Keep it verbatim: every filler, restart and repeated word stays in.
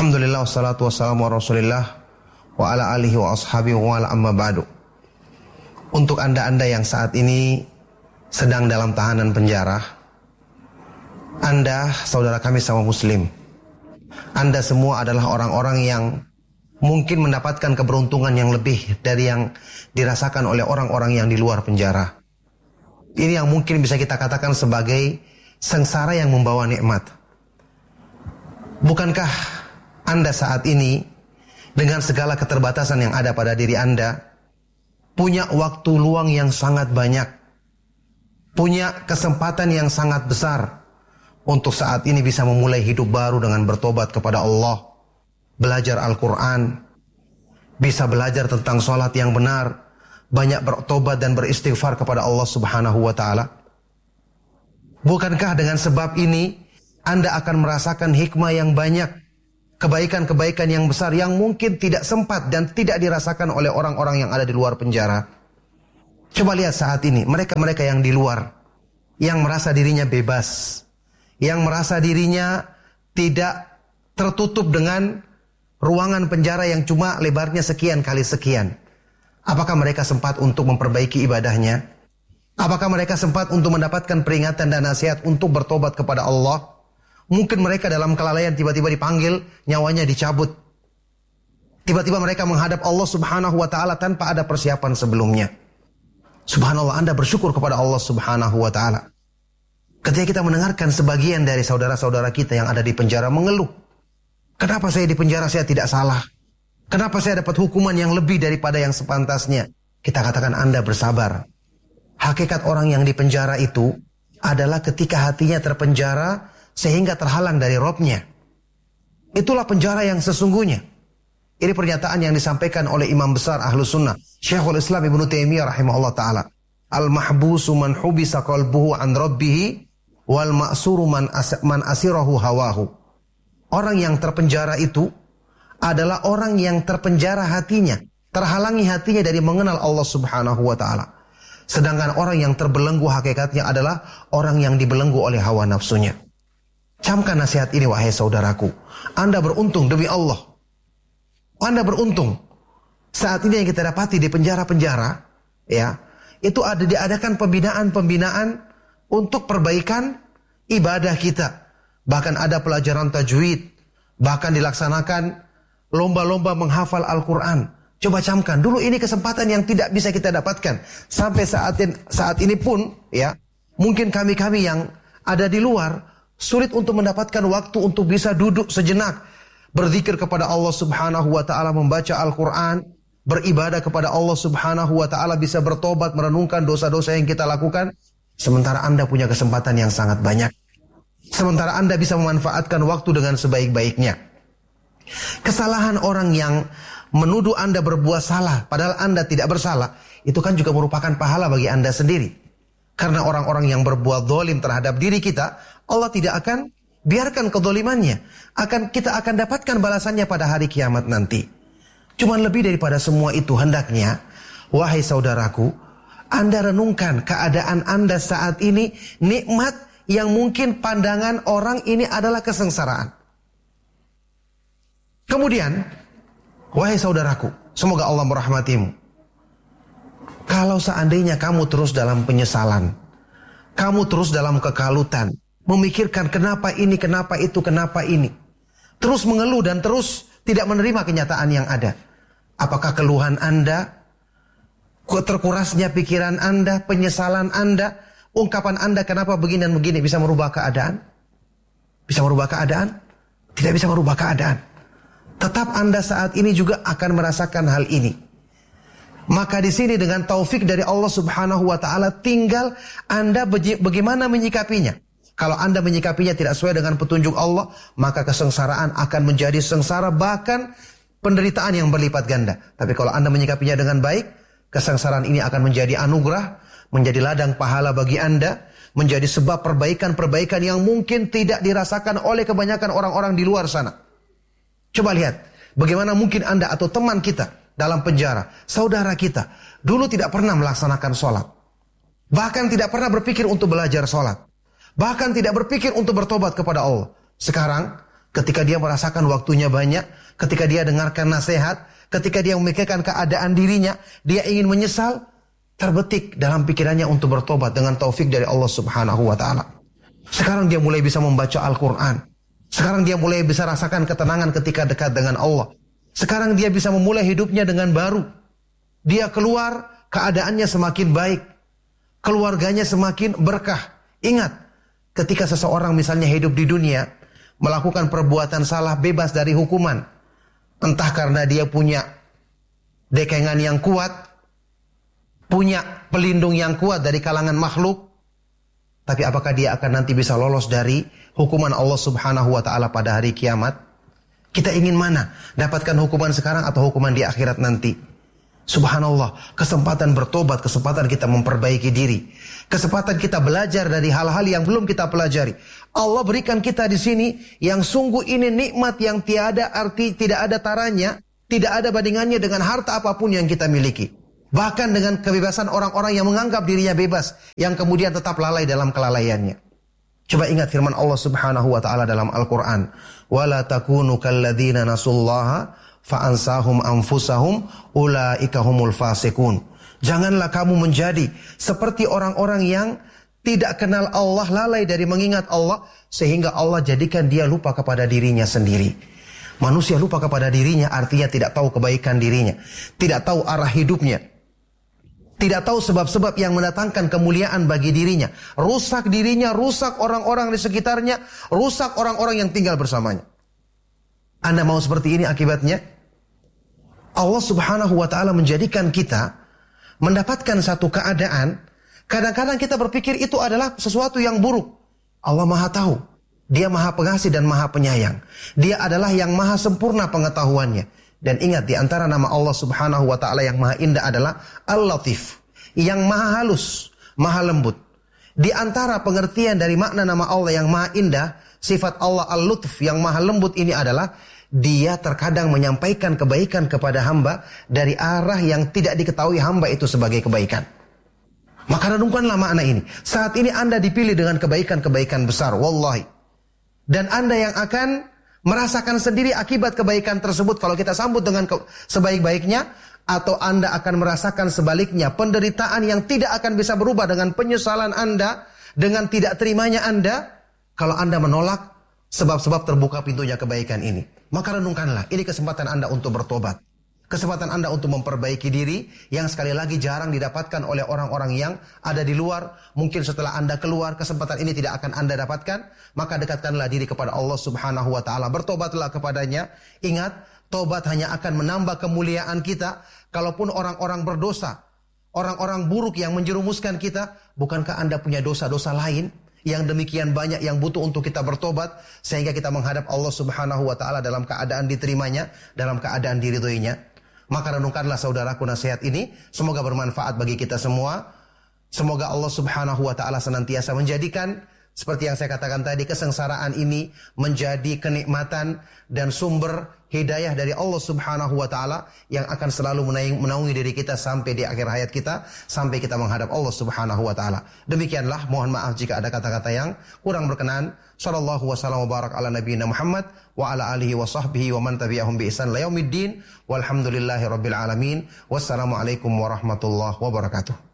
Alhamdulillah wassalatu wassalamu ala Rasulillah wa ala alihi wa ashabihi wa ala amma ba'du. Untuk Anda-Anda yang saat ini sedang dalam tahanan penjara, Anda saudara kami sama muslim, Anda semua adalah orang-orang yang mungkin mendapatkan keberuntungan yang lebih dari yang dirasakan oleh orang-orang yang di luar penjara. Ini yang mungkin bisa kita katakan sebagai sengsara yang membawa nikmat. Bukankah Anda saat ini dengan segala keterbatasan yang ada pada diri Anda punya waktu luang yang sangat banyak, punya kesempatan yang sangat besar untuk saat ini bisa memulai hidup baru dengan bertobat kepada Allah, belajar Al-Quran, bisa belajar tentang sholat yang benar, banyak bertobat dan beristighfar kepada Allah Subhanahu wa Ta'ala. Bukankah dengan sebab ini Anda akan merasakan hikmah yang banyak, kebaikan-kebaikan yang besar yang mungkin tidak sempat dan tidak dirasakan oleh orang-orang yang ada di luar penjara? Coba lihat saat ini, mereka-mereka yang di luar, yang merasa dirinya bebas, yang merasa dirinya tidak tertutup dengan ruangan penjara yang cuma lebarnya sekian kali sekian. Apakah mereka sempat untuk memperbaiki ibadahnya? Apakah mereka sempat untuk mendapatkan peringatan dan nasihat untuk bertobat kepada Allah? Mungkin mereka dalam kelalaian tiba-tiba dipanggil, nyawanya dicabut. Tiba-tiba mereka menghadap Allah Subhanahu wa Ta'ala tanpa ada persiapan sebelumnya. Subhanallah, Anda bersyukur kepada Allah Subhanahu wa Ta'ala. Ketika kita mendengarkan sebagian dari saudara-saudara kita yang ada di penjara mengeluh, kenapa saya di penjara, saya tidak salah? Kenapa saya dapat hukuman yang lebih daripada yang sepantasnya? Kita katakan Anda bersabar. Hakikat orang yang di penjara itu adalah ketika hatinya terpenjara sehingga terhalang dari Robnya. Itulah penjara yang sesungguhnya. Ini pernyataan yang disampaikan oleh Imam Besar Ahlus Sunnah, Syekhul Islam Ibnu Taimiyah rahimahullah ta'ala. Al-mahbusu man hubisa qalbuhu an rabbihi wal ma'suru man, as man asirahu hawahu. Orang yang terpenjara itu adalah orang yang terpenjara hatinya, terhalangi hatinya dari mengenal Allah Subhanahu wa Ta'ala. Sedangkan orang yang terbelenggu hakikatnya adalah orang yang dibelenggu oleh hawa nafsunya. Camkan nasihat ini wahai saudaraku. Anda beruntung demi Allah. Anda beruntung. Saat ini yang kita dapati di penjara-penjara, ya, itu ada diadakan pembinaan-pembinaan untuk perbaikan ibadah kita. Bahkan ada pelajaran tajwid, bahkan dilaksanakan lomba-lomba menghafal Al-Quran. Coba camkan, dulu ini kesempatan yang tidak bisa kita dapatkan. Sampai saat ini, saat ini pun, ya, mungkin kami-kami yang ada di luar sulit untuk mendapatkan waktu untuk bisa duduk sejenak, berzikir kepada Allah Subhanahu wa Ta'ala, membaca Al-Quran, beribadah kepada Allah Subhanahu wa Ta'ala, bisa bertobat, merenungkan dosa-dosa yang kita lakukan. Sementara Anda punya kesempatan yang sangat banyak. Sementara Anda bisa memanfaatkan waktu dengan sebaik-baiknya. Kesalahan orang yang menuduh Anda berbuat salah padahal Anda tidak bersalah, itu kan juga merupakan pahala bagi Anda sendiri. Karena orang-orang yang berbuat zalim terhadap diri kita, Allah tidak akan biarkan kezalimannya. Akan kita akan dapatkan balasannya pada hari kiamat nanti. Cuman lebih daripada semua itu, hendaknya, wahai saudaraku, Anda renungkan keadaan Anda saat ini, nikmat yang mungkin pandangan orang ini adalah kesengsaraan. Kemudian, wahai saudaraku, semoga Allah merahmatimu. Kalau seandainya kamu terus dalam penyesalan, kamu terus dalam kekalutan, memikirkan kenapa ini, kenapa itu, kenapa ini, terus mengeluh dan terus tidak menerima kenyataan yang ada. Apakah keluhan Anda, terkurasnya pikiran Anda, penyesalan Anda, ungkapan Anda kenapa begini dan begini bisa merubah keadaan? Bisa merubah keadaan? Tidak bisa merubah keadaan. Tetap Anda saat ini juga akan merasakan hal ini. Maka di sini dengan taufik dari Allah Subhanahu wa Ta'ala, tinggal Anda bagaimana menyikapinya. Kalau Anda menyikapinya tidak sesuai dengan petunjuk Allah, maka kesengsaraan akan menjadi sengsara, bahkan penderitaan yang berlipat ganda. Tapi kalau Anda menyikapinya dengan baik, kesengsaraan ini akan menjadi anugerah, menjadi ladang pahala bagi Anda, menjadi sebab perbaikan-perbaikan yang mungkin tidak dirasakan oleh kebanyakan orang-orang di luar sana. Coba lihat, bagaimana mungkin Anda atau teman kita dalam penjara, saudara kita, dulu tidak pernah melaksanakan sholat. Bahkan tidak pernah berpikir untuk belajar sholat. Bahkan tidak berpikir untuk bertobat kepada Allah. Sekarang, ketika dia merasakan waktunya banyak, ketika dia dengarkan nasihat, ketika dia memikirkan keadaan dirinya, dia ingin menyesal, terbetik dalam pikirannya untuk bertobat dengan taufik dari Allah Subhanahu wa taala. Sekarang dia mulai bisa membaca Al-Quran. Sekarang dia mulai bisa rasakan ketenangan ketika dekat dengan Allah. Sekarang dia bisa memulai hidupnya dengan baru. Dia keluar, keadaannya semakin baik. Keluarganya semakin berkah. Ingat, ketika seseorang misalnya hidup di dunia, melakukan perbuatan salah bebas dari hukuman. Entah karena dia punya dekengan yang kuat, punya pelindung yang kuat dari kalangan makhluk. Tapi apakah dia akan nanti bisa lolos dari hukuman Allah Subhanahu wa taala pada hari kiamat? Kita ingin mana? Dapatkan hukuman sekarang atau hukuman di akhirat nanti? Subhanallah, kesempatan bertobat, kesempatan kita memperbaiki diri, kesempatan kita belajar dari hal-hal yang belum kita pelajari. Allah berikan kita di sini yang sungguh ini nikmat yang tiada arti, tidak ada taranya, tidak ada bandingannya dengan harta apapun yang kita miliki. Bahkan dengan kebebasan orang-orang yang menganggap dirinya bebas, yang kemudian tetap lalai dalam kelalaiannya. Coba ingat firman Allah Subhanahu wa taala dalam Al-Qur'an, "Wala takunu kalladzina nasullaha fa'ansahum anfusahum ulaika humul fasikun." Janganlah kamu menjadi seperti orang-orang yang tidak kenal Allah, lalai dari mengingat Allah, sehingga Allah jadikan dia lupa kepada dirinya sendiri. Manusia lupa kepada dirinya artinya tidak tahu kebaikan dirinya, tidak tahu arah hidupnya, tidak tahu sebab-sebab yang mendatangkan kemuliaan bagi dirinya. Rusak dirinya, rusak orang-orang di sekitarnya, rusak orang-orang yang tinggal bersamanya. Anda mau seperti ini akibatnya? Allah Subhanahu wa taala menjadikan kita mendapatkan satu keadaan, kadang-kadang kita berpikir itu adalah sesuatu yang buruk. Allah Maha tahu. Dia Maha pengasih dan Maha penyayang. Dia adalah yang Maha sempurna pengetahuannya. Dan ingat, di antara nama Allah Subhanahu wa taala yang Maha indah adalah Al-Latif, yang Maha halus, Maha lembut. Di antara pengertian dari makna nama Allah yang Maha indah, sifat Allah Al-Lutf yang Maha lembut ini adalah Dia terkadang menyampaikan kebaikan kepada hamba dari arah yang tidak diketahui hamba itu sebagai kebaikan. Maka renungkanlah makna ini. Saat ini Anda dipilih dengan kebaikan-kebaikan besar, wallahi. Dan Anda yang akan merasakan sendiri akibat kebaikan tersebut kalau kita sambut dengan sebaik-baiknya, atau Anda akan merasakan sebaliknya, penderitaan yang tidak akan bisa berubah dengan penyesalan Anda, dengan tidak terimanya Anda, kalau Anda menolak sebab-sebab terbuka pintunya kebaikan ini. Maka renungkanlah, ini kesempatan Anda untuk bertobat. Kesempatan Anda untuk memperbaiki diri yang sekali lagi jarang didapatkan oleh orang-orang yang ada di luar. Mungkin setelah Anda keluar, kesempatan ini tidak akan Anda dapatkan. Maka dekatkanlah diri kepada Allah Subhanahu wa taala. Bertobatlah kepadanya. Ingat, tobat hanya akan menambah kemuliaan kita. Kalaupun orang-orang berdosa, orang-orang buruk yang menjerumuskan kita, bukankah Anda punya dosa-dosa lain yang demikian banyak yang butuh untuk kita bertobat sehingga kita menghadap Allah Subhanahu wa taala dalam keadaan diterimanya, dalam keadaan diridhoinya? Maka renungkanlah saudaraku nasihat ini, semoga bermanfaat bagi kita semua. Semoga Allah Subhanahu wa taala senantiasa menjadikan seperti yang saya katakan tadi, kesengsaraan ini menjadi kenikmatan dan sumber hidayah dari Allah Subhanahu wa taala yang akan selalu menaungi diri kita sampai di akhir hayat kita, sampai kita menghadap Allah Subhanahu wa taala. Demikianlah, mohon maaf jika ada kata-kata yang kurang berkenan. Sallallahu wasallam wa barak ala nabiyina Muhammad wa ala alihi wa sahbihi wa man tabi'ahum bi ihsan la yaumiddin walhamdulillahi rabbil alamin. Wassalamualaikum warahmatullahi wabarakatuh.